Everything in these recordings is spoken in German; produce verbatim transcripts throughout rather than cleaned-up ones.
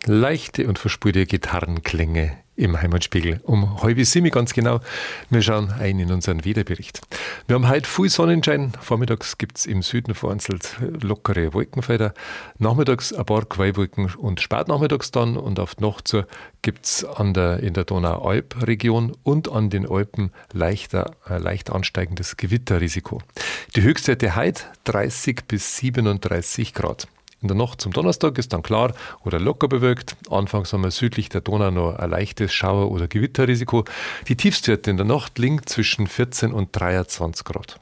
Leichte und verspürte Gitarrenklänge im Heimatspiegel. Um halb sieben ganz genau. Wir schauen ein in unseren Wetterbericht. Wir haben heute viel Sonnenschein. Vormittags gibt es im Süden vereinzelt lockere Wolkenfelder. Nachmittags ein paar Quellwolken und spätnachmittags dann und auf die Nacht zu gibt es in der Donau-Alp-Region und an den Alpen leichter, äh, leicht ansteigendes Gewitterrisiko. Die Höchstwerte heute dreißig bis siebenunddreißig Grad. In der Nacht zum Donnerstag ist dann klar oder locker bewölkt. Anfangs haben wir südlich der Donau noch ein leichtes Schauer- oder Gewitterrisiko. Die Tiefstwerte in der Nacht liegen zwischen vierzehn und dreiundzwanzig Grad.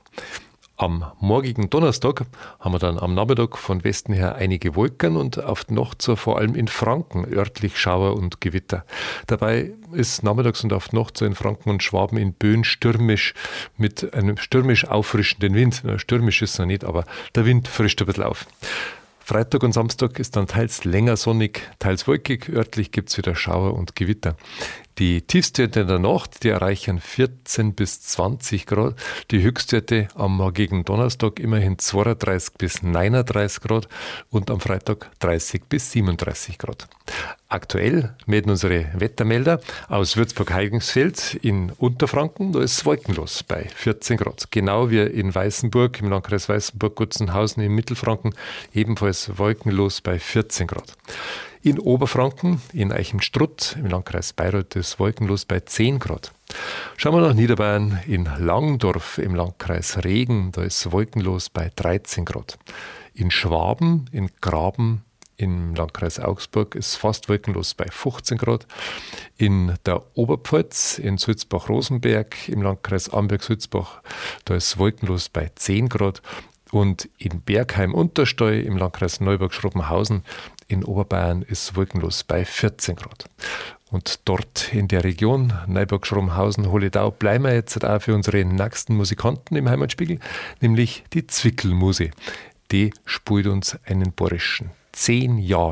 Am morgigen Donnerstag haben wir dann am Nachmittag von Westen her einige Wolken und auf die Nacht so vor allem in Franken örtlich Schauer und Gewitter. Dabei ist nachmittags und auf die Nacht so in Franken und Schwaben in Böen stürmisch mit einem stürmisch auffrischenden Wind. Stürmisch ist es noch nicht, aber der Wind frischt ein bisschen auf. Freitag und Samstag ist dann teils länger sonnig, teils wolkig. Örtlich gibt es wieder Schauer und Gewitter. Die Tiefstwerte in der Nacht, die erreichen vierzehn bis zwanzig Grad. Die Höchstwerte am morgigen Donnerstag immerhin zweiunddreißig bis neununddreißig Grad und am Freitag dreißig bis siebenunddreißig Grad. Aktuell melden unsere Wettermelder aus Würzburg-Heiligenfeld in Unterfranken, da ist es wolkenlos bei vierzehn Grad. Genau wie in Weißenburg, im Landkreis Weißenburg-Gutzenhausen in Mittelfranken, ebenfalls wolkenlos bei vierzehn Grad. In Oberfranken, in Eichenstrutt, im Landkreis Bayreuth, ist wolkenlos bei zehn Grad. Schauen wir nach Niederbayern, in Langdorf, im Landkreis Regen, da ist wolkenlos bei dreizehn Grad. In Schwaben, in Graben, im Landkreis Augsburg ist fast wolkenlos bei fünfzehn Grad. In der Oberpfalz, in Sulzbach-Rosenberg, im Landkreis Amberg-Sulzbach, da ist wolkenlos bei zehn Grad. Und in Bergheim-Untersteu, im Landkreis Neuburg-Schrobenhausen, in Oberbayern ist wolkenlos bei vierzehn Grad. Und dort in der Region Neuburg-Schrobenhausen-Holledau bleiben wir jetzt auch für unsere nächsten Musikanten im Heimatspiegel, nämlich die Zwickelmuse. Die spielt uns einen bayerischen Zehn Jahre.